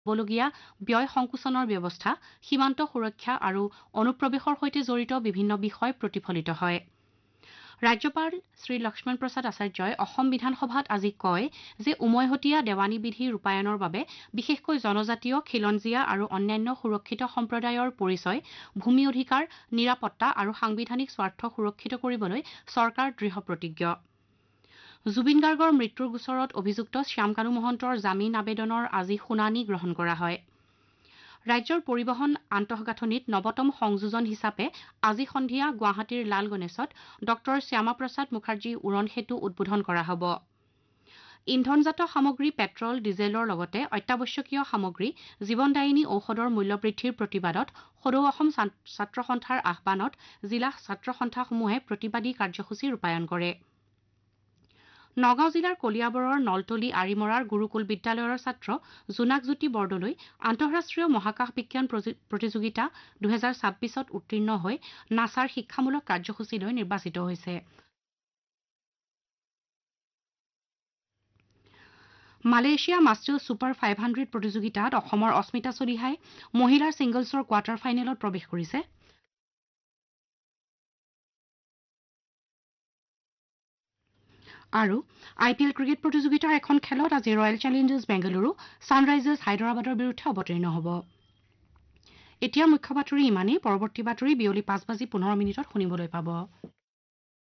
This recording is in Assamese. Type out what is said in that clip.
বলগীয়া ব্যয় সংকোচনৰ ব্যৱস্থা, সীমান্ত সুৰক্ষা আৰু অনুপ্ৰৱেশৰ সৈতে জড়িত বিভিন্ন বিষয় প্ৰতিফলিত হয়। ৰাজ্যপাল শ্ৰী লক্ষ্মণ প্ৰসাদ আচাৰ্যই অসম বিধানসভাত আজি কয় যে উমৈহতীয়া দেৱানী বিধি ৰূপায়ণৰ বাবে বিশেষকৈ জনজাতীয়, খিলঞ্জীয়া আৰু অন্যান্য সুৰক্ষিত সম্প্ৰদায়ৰ পৰিচয়, ভূমি অধিকাৰ, নিৰাপত্তা আৰু সাংবিধানিক স্বাৰ্থ সুৰক্ষিত কৰিবলৈ চৰকাৰ দৃঢ়প্ৰতিজ্ঞ। জুবিন গাৰ্গৰ মৃত্যুৰ গোচৰত অভিযুক্ত শ্যামকানু মহন্তৰ জামিন আবেদনৰ আজি শুনানি গ্ৰহণ কৰা হয়। ৰাজ্যৰ পৰিবহণ আন্তঃগাঁথনিত নৱতম সংযোজন হিচাপে আজি সন্ধিয়া গুৱাহাটীৰ লাল গণেশত ডঃ শ্যামাপ্ৰসাদ মুখাৰ্জী উৰণ সেতু উদ্বোধন কৰা হ'ব। ইন্ধনজাত সামগ্ৰী পেট্ৰল, ডিজেলৰ লগতে অত্যাৱশ্যকীয় সামগ্ৰী, জীৱনদায়িনী ঔষধৰ মূল্যবৃদ্ধিৰ প্ৰতিবাদত সদৌ অসম ছাত্ৰ সন্থাৰ আহ্বানত জিলা ছাত্ৰ সন্থাসমূহে প্ৰতিবাদী কাৰ্যসূচী ৰূপায়ণ কৰে। নগাঁও জিলাৰ কলিয়াবৰৰ নলতলী আৰিমৰাৰ গুৰুকুল বিদ্যালয়ৰ ছাত্ৰ জোনাকজ্যোতি বৰদলৈ আন্তঃৰাষ্ট্ৰীয় মহাকাশ বিজ্ঞান প্ৰতিযোগিতা 2026ত উত্তীৰ্ণ হৈ নাছাৰ শিক্ষামূলক কাৰ্যসূচীলৈ নিৰ্বাচিত হৈছে। মালয়েছিয়া মাষ্টাৰ্ছ ছুপাৰ 500 প্ৰতিযোগিতাত অসমৰ অস্মিতা চলিহাই মহিলাৰ ছিংগলছৰ কোৱাৰ্টাৰ ফাইনেলত প্ৰৱেশ কৰিছে। আৰু IPL ক্ৰিকেট প্ৰতিযোগিতাৰ এখন খেলত আজি ৰয়েল চেলেঞ্জাৰ্ছ বেংগালুৰু ছানৰাইজাৰ্ছ হায়দৰাবাদৰ বিৰুদ্ধে অৱতীৰ্ণ হ'ব। এতিয়া মুখ্য বাতৰি ইমানেই। পৰৱৰ্তী বাতৰি বিয়লি 5:15 শুনিবলৈ পাব।